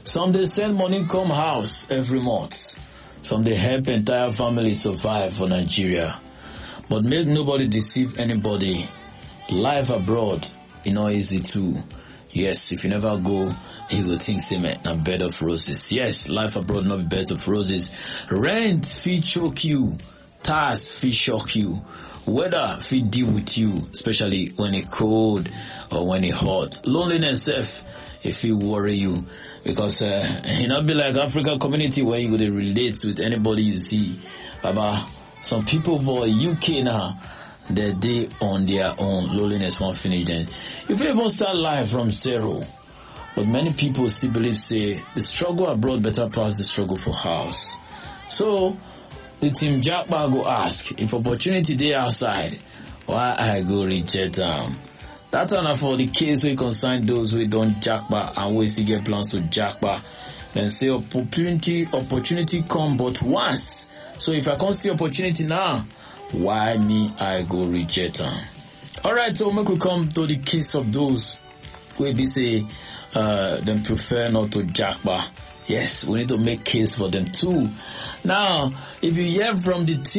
Some they send money come house every month. Some they help entire family survive for Nigeria. But make nobody deceive anybody. Life abroad, not easy too. Yes, if you never go, you will think say man, a bed of roses. Yes, life abroad not bed of roses. Rent fit choke you. Tax fit shock you. Weather fit deal with you, especially when it cold or when it hot. Loneliness self, it fit worry you. Because it not be like African community where you go to relate with anybody you see. Baba, some people for UK now, they on their own. Loneliness won't finish then. If you even start life from zero. But many people still believe say the struggle abroad better pass the struggle for house. So the team Jackpot go ask if opportunity they outside, why I go reject them. That's enough for the case we consign those who don't jackpot and we still get plans to jackpot. Then say opportunity come but once. So if I can't see opportunity now, why me I go reject them? Alright, so make we come to the case of those who be say them prefer not to jackpot. Yes, we need to make case for them too. Now, if you hear from the team